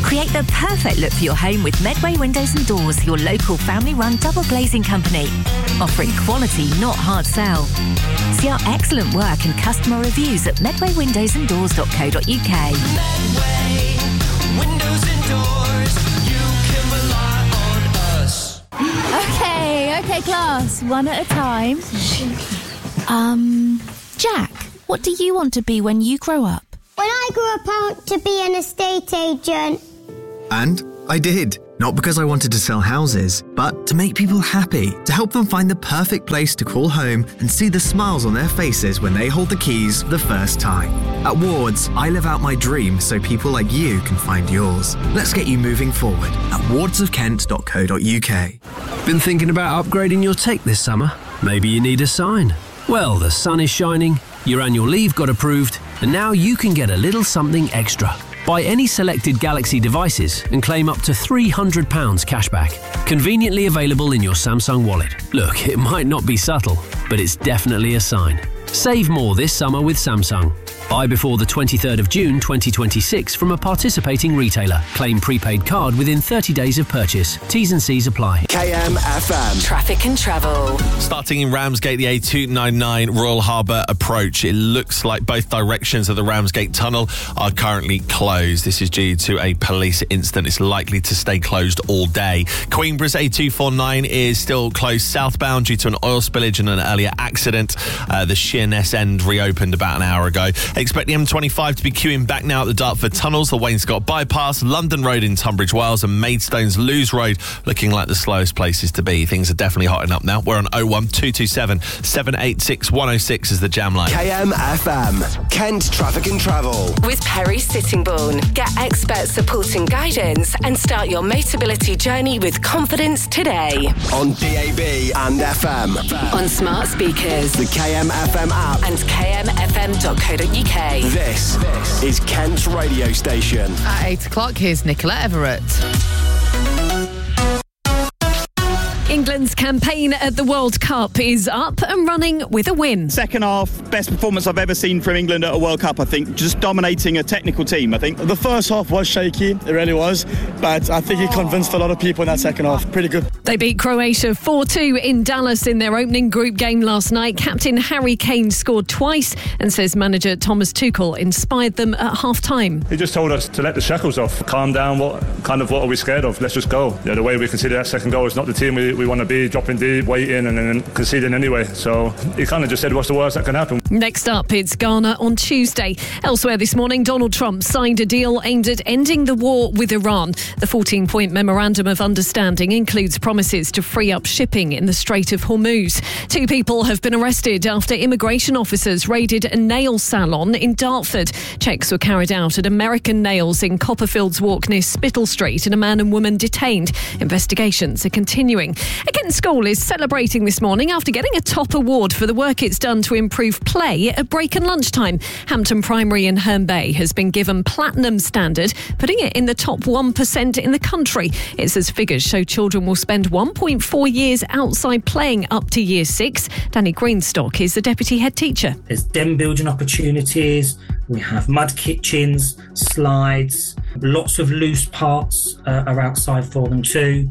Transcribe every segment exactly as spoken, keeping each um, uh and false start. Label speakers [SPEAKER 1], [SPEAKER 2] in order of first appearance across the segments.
[SPEAKER 1] Create the perfect look for your home with Medway Windows and Doors, your local family-run double glazing company. Offering quality, not hard sell. See our excellent work and customer reviews at medway windows and doors dot co dot uk.
[SPEAKER 2] Medway Windows and Doors, you can rely on us.
[SPEAKER 3] Okay, okay, class, one at a time. Um, Jack, what do you want to be when you grow up?
[SPEAKER 4] When I grew up, I want to be an estate agent.
[SPEAKER 5] And I did. Not because I wanted to sell houses, but to make people happy, to help them find the perfect place to call home and see the smiles on their faces when they hold the keys for the first time. At Wards, I live out my dream so people like you can find yours. Let's get you moving forward at wards of kent dot co dot uk.
[SPEAKER 6] Been thinking about upgrading your take this summer? Maybe you need a sign. Well, the sun is shining, your annual leave got approved, and now you can get a little something extra. Buy any selected Galaxy devices and claim up to three hundred pounds cashback. Conveniently available in your Samsung wallet. Look, it might not be subtle, but it's definitely a sign. Save more this summer with Samsung. Buy before the twenty-third of June twenty twenty-six from a participating retailer. Claim prepaid card within thirty days of purchase. T's and C's apply.
[SPEAKER 7] K M F M.
[SPEAKER 8] Traffic and travel.
[SPEAKER 9] Starting in Ramsgate, the A two ninety-nine Royal Harbour approach. It looks like both directions of the Ramsgate Tunnel are currently closed. This is due to a police incident. It's likely to stay closed all day. Queenborough's A two forty-nine is still closed southbound due to an oil spillage and an earlier accident. Uh, the Sheerness end reopened about an hour ago. Expect the M twenty-five to be queuing back now at the Dartford Tunnels, the Wainscott Bypass, London Road in Tunbridge Wells and Maidstone's Lewes Road looking like the slowest places to be. Things are definitely hotting up now. We're on oh one two two seven, seven eight six, one oh six as the jam line.
[SPEAKER 7] K M F M. Kent Traffic and Travel.
[SPEAKER 8] With Perry Sittingbourne. Get expert support and guidance and start your Motability journey with confidence today.
[SPEAKER 7] On D A B and F M.
[SPEAKER 8] On smart speakers.
[SPEAKER 7] The K M F M app.
[SPEAKER 8] And k m f m dot co dot uk.
[SPEAKER 7] This, this is Kent's radio station.
[SPEAKER 10] At eight o'clock, here's Nicola Everett.
[SPEAKER 11] England's campaign at the World Cup is up and running with a win.
[SPEAKER 12] Second half, best performance I've ever seen from England at a World Cup, I think. Just dominating a technical team, I think. The first half was shaky, it really was, but I think he convinced a lot of people in that second half. Pretty good.
[SPEAKER 11] They beat Croatia four two in Dallas in their opening group game last night. Captain Harry Kane scored twice and says manager Thomas Tuchel inspired them at half-time.
[SPEAKER 13] He just told us to let the shackles off, calm down, what kind of what are we scared of? Let's just go. Yeah, the way we consider that second goal is not the team we, we want to be, dropping deep, waiting and then conceding anyway. So he kind of just said what's the worst that can happen.
[SPEAKER 11] Next up, it's Ghana on Tuesday. Elsewhere this morning, Donald Trump signed a deal aimed at ending the war with Iran. The fourteen-point memorandum of understanding includes promises to free up shipping in the Strait of Hormuz. Two people have been arrested after immigration officers raided a nail salon in Dartford. Checks were carried out at American Nails in Copperfields Walk near Spittal Street and a man and woman detained. Investigations are continuing. Again, School is celebrating this morning after getting a top award for the work it's done to improve play at break and lunchtime. Hampton Primary in Herne Bay has been given platinum standard, putting it in the top one percent in the country. It says figures show children will spend one point four years outside playing up to year six. Danny Greenstock is the deputy head teacher.
[SPEAKER 14] There's den building opportunities. We have mud kitchens, slides, lots of loose parts uh, are outside for them too.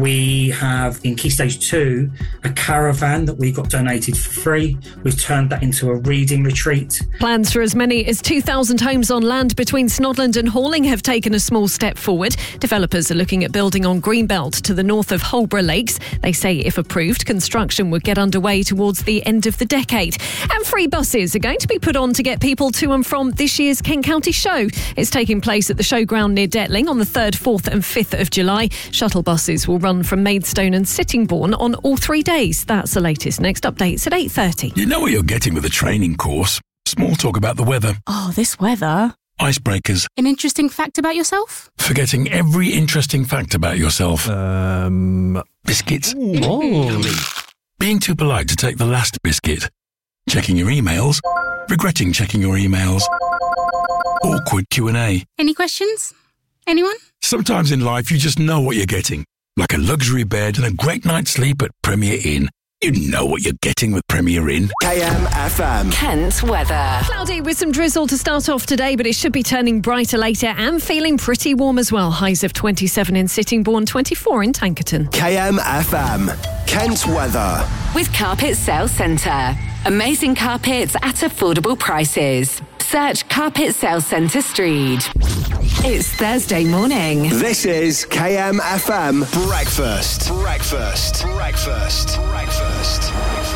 [SPEAKER 14] We have, in Key Stage two, a caravan that we got donated for free. We've turned that into a reading retreat.
[SPEAKER 11] Plans for as many as two thousand homes on land between Snodland and Horling have taken a small step forward. Developers are looking at building on Greenbelt to the north of Holborough Lakes. They say if approved, construction would get underway towards the end of the decade. And free buses are going to be put on to get people to and from this year's Kent County Show. It's taking place at the showground near Detling on the third, fourth and fifth of July. Shuttle buses will run from Maidstone and Sittingbourne on all three days. That's the latest. Next update's at eight thirty.
[SPEAKER 15] You know what you're getting with a training course. Small talk about the weather.
[SPEAKER 3] Oh, this weather.
[SPEAKER 15] Icebreakers.
[SPEAKER 3] An interesting fact about yourself?
[SPEAKER 15] Forgetting every interesting fact about yourself.
[SPEAKER 6] Um...
[SPEAKER 15] Biscuits.
[SPEAKER 6] Oh.
[SPEAKER 15] Being too polite to take the last biscuit. Checking your emails. Regretting checking your emails. Awkward Q and A.
[SPEAKER 3] Any questions? Anyone?
[SPEAKER 15] Sometimes in life you just know what you're getting. Like a luxury bed and a great night's sleep at Premier Inn. You know what you're getting with Premier Inn.
[SPEAKER 7] K M F M.
[SPEAKER 8] Kent weather.
[SPEAKER 11] Cloudy with some drizzle to start off today, but it should be turning brighter later and feeling pretty warm as well. Highs of twenty-seven in Sittingbourne, twenty-four in Tankerton.
[SPEAKER 7] K M F M. Kent weather.
[SPEAKER 8] With Carpet Sales Centre. Amazing carpets at affordable prices. Search Carpet Sales Centre Street. It's Thursday morning.
[SPEAKER 7] This is K M F M Breakfast. Breakfast. Breakfast. Breakfast.